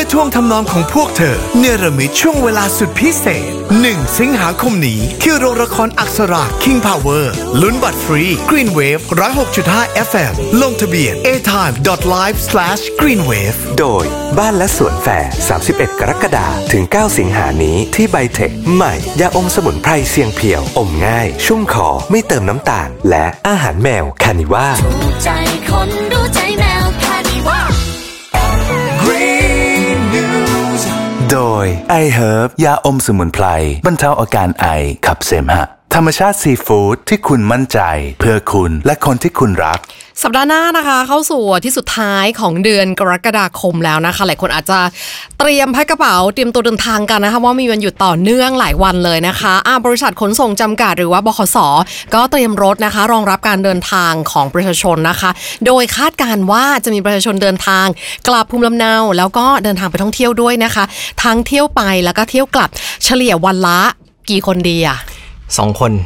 ท่วงทำนองของพวกเธอเนรมิตช่วงเวลาสุดพิเศษ1 สิงหาคมนี้ที่โรงละครอักษรา King Power ลุ้นบัตรฟรี Green Wave 106.5 FM ลงทะเบียน aTime.live/greenwave โดยบ้านและสวนแฟร์31 กรกฎาคมถึง 9 สิงหานี้ที่ไบเทคใหม่ยาอมสมุนไพรเสียงเพียวอมง่ายชุ่มคอไม่เติมน้ำตาลและอาหารแมวคานิว่ารู้ใจคนรู้ใจแมวคานิว่า Green News โดย iHerb ยาอมสมุนไพรบรรเทาอาการไอขับเสมหะธรรมชาติซีฟู้ดที่คุณมั่นใจเพื่อคุณและคนที่คุณรักสัปดาห์หน้านะคะเข้าสู่ที่สุดท้ายของเดือนกรกฎาคมแล้วนะคะหลายคนอาจจะเตรียมแพ็คกระเป๋าเตรียมตัวเดินทางกันนะคะว่ามีวันหยุดต่อเนื่องหลายวันเลยนะคะบริษัทขนส่งจำกัดหรือว่าบขส.ก็เตรียมรถนะคะรองรับการเดินทางของประชาชนนะคะโดยคาดการณ์ว่าจะมีประชาชนเดินทางกลับภูมิลำเนาแล้วก็เดินทางไปท่องเที่ยวด้วยนะคะทั้งเที่ยวไปแล้วก็เที่ยวกลับเฉลี่ยวันละกี่คนดีอ่ะ 2 คน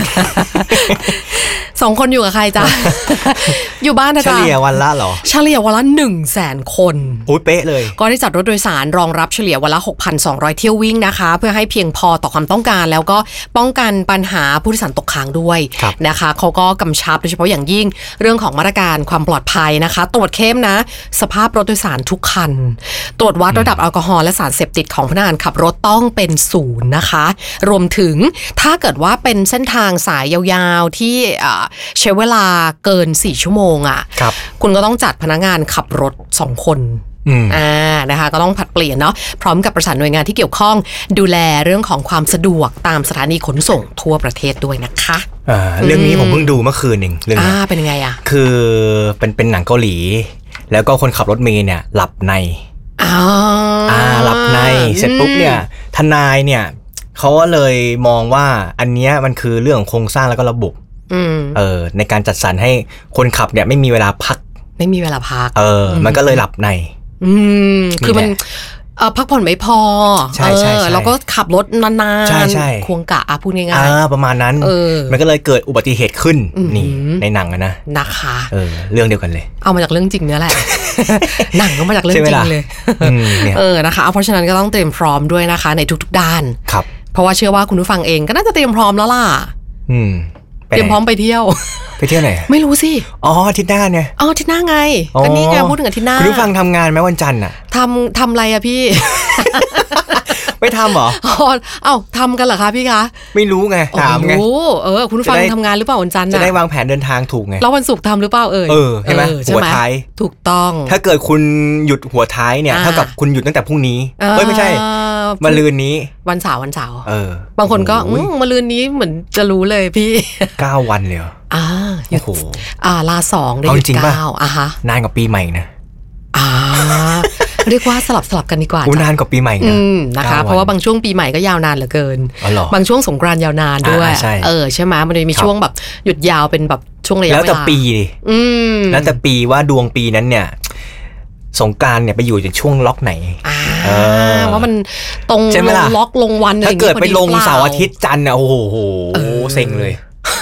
2 คนอยู่กับใครจ๊ะ อยู่บ้านนะจ๊ะเฉลี่ยวันละเหรอเฉลี่ยวันละ 100,000 คนโอ้ยเป๊ะเลยก็ได้จัดรถโดยสารรองรับเฉลี่ยวันละ 6,200 เที่ยววิ่งนะคะเพื่อให้เพียงพอต่อความต้องการแล้วก็ป้องกันปัญหาผู้โดยสารตกค้างด้วยนะคะเขาก็กำชับโดยเฉพาะอย่างยิ่งเรื่องของมาตรการความปลอดภัยนะคะตรวจเข้มนะสภาพรถโดยสารทุกคันตรวจวัดระดับแอลกอฮอล์และสารเสพติดของพนักงานขับรถต้องเป็น0นะคะรวมถึงถ้าเกิดว่าเป็นเส้นทางสายยาวๆที่ใช้เวลาเกิน4 ชั่วโมงคุณก็ต้องจัดพนักงานขับรถ2 คนนะคะก็ต้องผลัดเปลี่ยนเนาะพร้อมกับประสานหน่วยงานที่เกี่ยวข้องดูแลเรื่องของความสะดวกตามสถานีขนส่งทั่วประเทศด้วยนะคะเรื่องนี้ผมเพิ่งดูเมื่อคืนเองเรื่องนี้เป็นยังไงคือเป็นหนังเกาหลีแล้วก็คนขับรถเมล์เนี่ยหลับในหลับในเสร็จปุ๊บเนี่ยทนายเนี่ยเขาก็เลยมองว่าอันเนี้ยมันคือเรื่องของโครงสร้างแล้วก็ระบบในการจัดสรรให้คนขับเนี่ยไม่มีเวลาพักมันก็เลยหลับในคือมันพักผ่อนไม่พอใช่แล้วก็ขับรถนานๆใช่ควงกะพูดง่ายๆประมาณนั้นมันก็เลยเกิดอุบัติเหตุขึ้นนี่ในหนังนะนะคะเรื่องเดียวกันเลยเอามาจากเรื่องจริงเนี่ยแหละหนังก็มาจากเรื่องจริงเลยนะคะเพราะฉะนั้นก็ต้องเตรียมพร้อมด้วยนะคะในทุกๆด้านครับเพราะว่าเชื่อว่าคุณผู้ฟังเองก็น่าจะเตรียมพร้อมแล้วล่ะเตรียมพร้อมไปเที่ยวไหนไม่รู้สิอาทิตย์หน้าไงอาทิตย์หน้าไงก็นี่ไงพูดถึงอาทิตย์หน้าคุณผู้ฟังทำงานไหมวันจันทร์ทำอะไรพี่ไม่ทำเหรอทำกันเหรอคะพี่คะไม่รู้ไงถามไงคุณผู้ฟังทำงานหรือเปล่าวันจันทร์จะได้วางแผนเดินทางถูกไงแล้ววันศุกร์ทำหรือเปล่าใช่ไหมหัวท้ายถูกต้องถ้าเกิดคุณหยุดหัวท้ายเนี่ยเท่ากับคุณหยุดตั้งแต่พรุ่งนี้ไม่ใช่มะรืนนี้วันเสาร์บางคนก็มะรืนนี้เหมือนจะรู้เลยพี่ 9 วันเลยโอ้โหลา2ได้9 นานกว่าปีใหม่นะเรียกว่าสลับกันดีกว่านานกว่าปีใหม่นะคะเพราะว่าบางช่วงปีใหม่ก็ยาวนานเหลือเกินบางช่วงสงกรานต์ยาวนานด้วยใช่ไหมมันจะมีช่วงแบบหยุดยาวเป็นแบบช่วงระยะเวลาแล้วแต่ปีแล้วแต่ปีว่าดวงปีนั้นเนี่ยสงกรานต์เนี่ยไปอยู่ในช่วงล็อกไหนว่ามันตรงล็อกลงวันอะไรอย่างเงี้ยถ้าเกิดไปลงเสาร์อาทิตย์จันทร์เนี่ยโอ้โหเซ็งเลย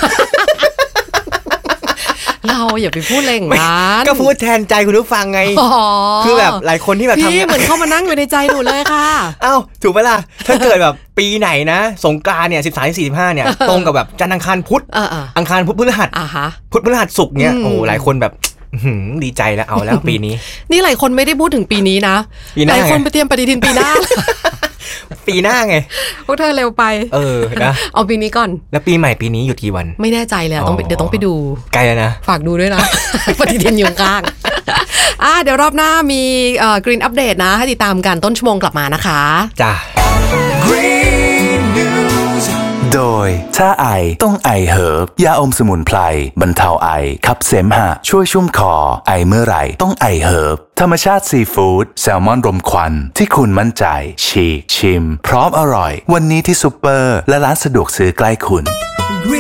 เราอย่าไปพูดเล่งนั้นก็พูดแทนใจคุณผู้ฟังไงคือแบบหลายคนที่แบบทำพี่เหมือนเข้ามานั่งอยู่ในใจหนูเลยค่ะถูกไหมล่ะถ้าเกิดแบบปีไหนนะสงกรานต์เนี่ย13-15เนี่ยตรงกับแบบจันทร์อังคารพุธอังคารพุธพฤหัสพุธพฤหัสศุกร์เนี่ยโอ้หลายคนแบบดีใจแล้วเอาแล้วปีนี้นี่หลายคนไม่ได้พูดถึงปีนี้นะหลายคนไปเตรียมปฏิทินปีหน้าปีหน้าไงพวกเธอเร็วไปนะเอาปีนี้ก่อนแล้วปีใหม่ปีนี้หยุดกี่วันไม่แน่ใจเลยเดี๋ยวต้องไปดูไกลแล้วนะฝากดูด้วยนะปฏิทินอยู่ข้างเดี๋ยวรอบหน้ามีGreen Update นะให้ติดตามกันต้นชั่วโมงกลับมานะคะจ้า Green News โดยถ้าไอต้องไอเฮิร์บยาอมสมุนไพรบรรเทาไอขับเสมหะช่วยชุ่มคอไอเมื่อไหร่ต้องไอเฮิร์บธรรมชาติซีฟู้ดแซลมอนรมควันที่คุณมั่นใจฉีกชิมพร้อมอร่อยวันนี้ที่ซุปเปอร์และร้านสะดวกซื้อใกล้คุณ